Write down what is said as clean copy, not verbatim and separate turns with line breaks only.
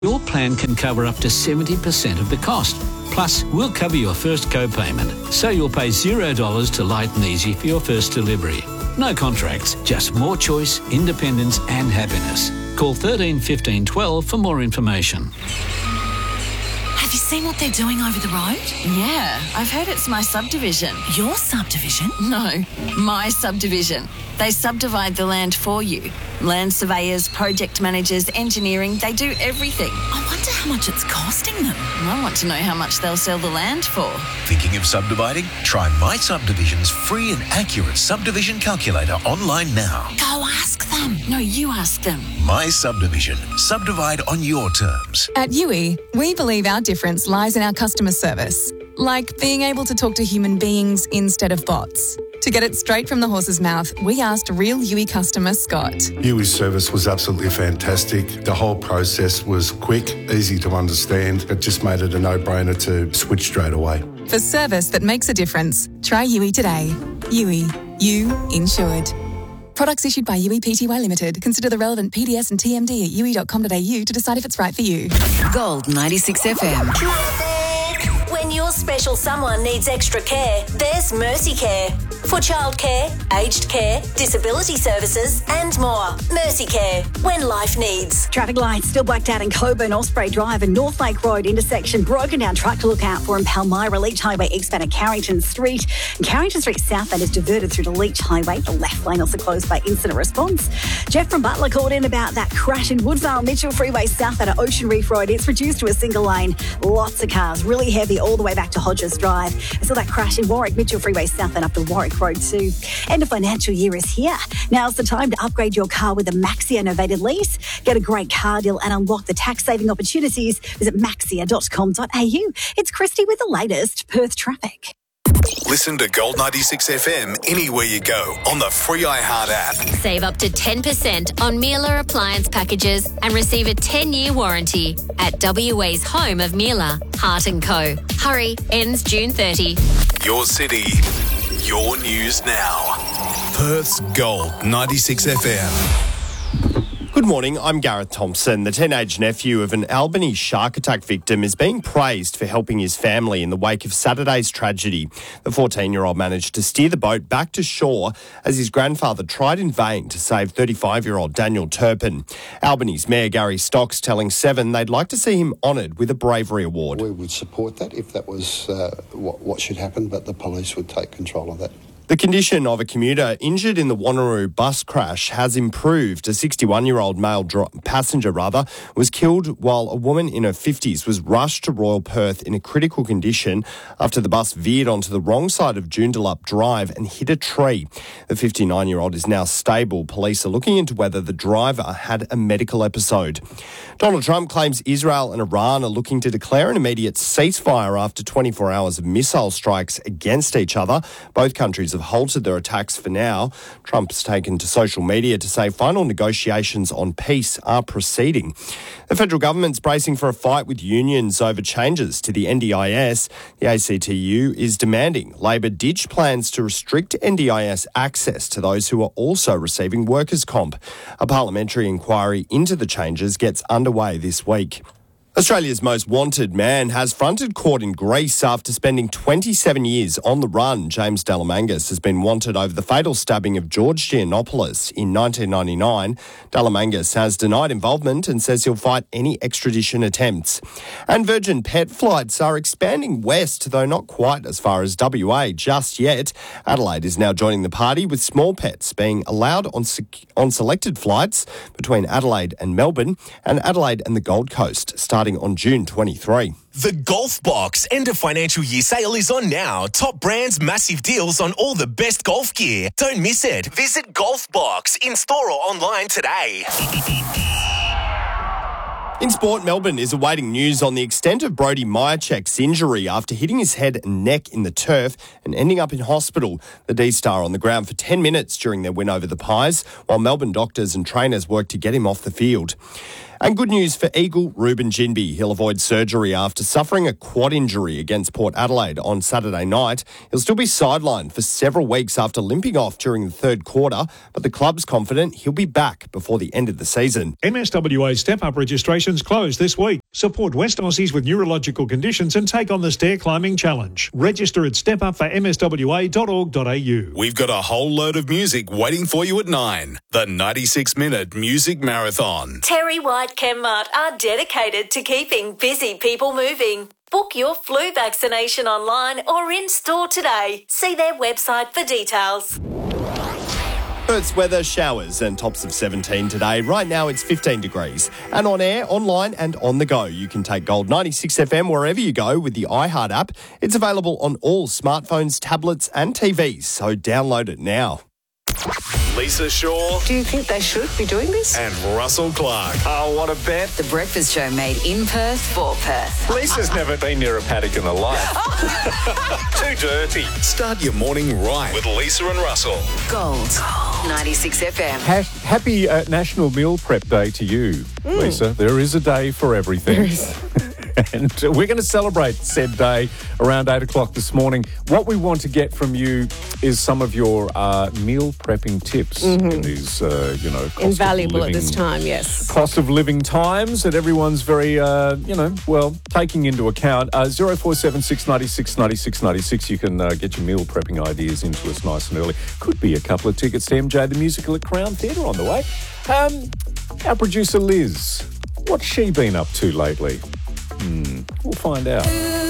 Your plan can cover up to 70% of the cost. Plus, we'll cover your first co-payment, so you'll pay $0 to Light and Easy for your first delivery. No contracts, just more choice, independence and happiness. Call 13 15 12 for more information.
Have you seen what they're doing over the road?
Yeah, I've heard it's my subdivision.
Your subdivision?
No, my subdivision. They subdivide the land for you. Land surveyors, project managers, engineering, they do everything.
I wonder how much it's costing them.
I want to know how much they'll sell the land for.
Thinking of subdividing? Try My Subdivision's free and accurate subdivision calculator online now.
Go ask them.
No, you ask them.
My Subdivision. Subdivide on your terms.
At UE, we believe our difference lies in our customer service, like being able to talk to human beings instead of bots. To get it straight from the horse's mouth, we asked real UE customer Scott.
UE's service was absolutely fantastic. The whole process was quick, easy to understand. It just made it a no-brainer to switch straight away.
For service that makes a difference, try UE today. UE, you insured. Products issued by UE Pty Limited. Consider the relevant PDS and TMD at ue.com.au to decide if it's right for you.
Gold 96 FM.
When your special someone needs extra care, there's Mercy Care. For childcare, aged care, disability services and more. Mercy Care, when life needs.
Traffic lights still blacked out in Coburn, Osprey Drive and North Lake Road intersection. Broken down truck to look out for in Palmyra, Leach Highway eastbound at Carrington Street. And Carrington Street southbound is diverted through to Leach Highway. The left lane also closed by incident response. Jeff from Butler called in about that crash in Woodvale Mitchell Freeway southbound at Ocean Reef Road. It's reduced to a single lane. Lots of cars, really heavy all the way back to Hodges Drive. I saw that crash in Warwick Mitchell Freeway southbound up to Warwick Road too. End of financial year is here. Now's the time to upgrade your car with a Maxia novated lease. Get a great car deal and unlock the tax-saving opportunities. Visit maxia.com.au. It's Christy with the latest Perth traffic.
Listen to Gold 96 FM anywhere you go on the free iHeart app.
Save up to 10% on Miele appliance packages and receive a 10-year warranty at WA's home of Miele, Hart & Co. Hurry, ends June 30.
Your city, your news now. Perth's Gold 96 FM.
Good morning, I'm Gareth Thompson. The teenage nephew of an Albany shark attack victim is being praised for helping his family in the wake of Saturday's tragedy. The 14-year-old managed to steer the boat back to shore as his grandfather tried in vain to save 35-year-old Daniel Turpin. Albany's Mayor Gary Stocks telling Seven they'd like to see him honoured with a bravery award.
We would support that if that was what should happen, but the police would take control of that.
The condition of a commuter injured in the Wanneroo bus crash has improved. A 61-year-old male passenger was killed while a woman in her 50s was rushed to Royal Perth in a critical condition after the bus veered onto the wrong side of Joondalup Drive and hit a tree. The 59-year-old is now stable. Police are looking into whether the driver had a medical episode. Donald Trump claims Israel and Iran are looking to declare an immediate ceasefire after 24 hours of missile strikes against each other. Both countries have halted their attacks for now. Trump's taken to social media to say final negotiations on peace are proceeding. The federal government's bracing for a fight with unions over changes to the NDIS. The ACTU is demanding Labor ditch plans to restrict NDIS access to those who are also receiving workers' comp. A parliamentary inquiry into the changes gets underway this week. Australia's most wanted man has fronted court in Greece after spending 27 years on the run. James Delamangas has been wanted over the fatal stabbing of George Giannopoulos in 1999. Delamangas has denied involvement and says he'll fight any extradition attempts. And Virgin Pet flights are expanding west, though not quite as far as WA just yet. Adelaide is now joining the party, with small pets being allowed on selected flights between Adelaide and Melbourne and Adelaide and the Gold Coast, starting on June 23.
The Golf Box end of financial year sale is on now. Top brands, massive deals on all the best golf gear. Don't miss it. Visit Golf Box in store or online today.
In sport, Melbourne is awaiting news on the extent of Brody Myercheck's injury after hitting his head and neck in the turf and ending up in hospital. The D-Star on the ground for 10 minutes during their win over the Pies, while Melbourne doctors and trainers worked to get him off the field. And good news for Eagle Ruben Ginbey. He'll avoid surgery after suffering a quad injury against Port Adelaide on Saturday night. He'll still be sidelined for several weeks after limping off during the third quarter, but the club's confident he'll be back before the end of the season.
MSWA Step-Up registrations close this week. Support West Aussies with neurological conditions and take on the Stair Climbing Challenge. Register at stepupformswa.org.au.
We've got a whole load of music waiting for you at 9. The 96-minute Music Marathon.
Terry White Chemmart are dedicated to keeping busy people moving. Book your flu vaccination online or in-store today. See their website for details.
Perth's weather, showers and tops of 17 today. Right now it's 15 degrees. And on air, online and on the go, you can take Gold 96 FM wherever you go with the iHeart app. It's available on all smartphones, tablets and TVs, so download it now.
Lisa Shaw.
Do you think they should be doing this?
And Russell Clark.
Oh, what a bet.
The Breakfast Show made in Perth for Perth.
Lisa's never been near a paddock in her life. Too dirty.
Start your morning right with Lisa and Russell.
Gold 96 FM.
Happy National Meal Prep Day to you, Lisa. There is a day for everything. There is. And we're going to celebrate said day around 8 o'clock this morning. What we want to get from you is some of your meal prepping tips in these, cost
invaluable
of living,
at this time, yes.
Cost of living times that everyone's very, taking into account. 0476 96 96 96. You can get your meal prepping ideas into us nice and early. Could be a couple of tickets to MJ the Musical at Crown Theatre on the way. Our producer Liz, what's she been up to lately? We'll find out.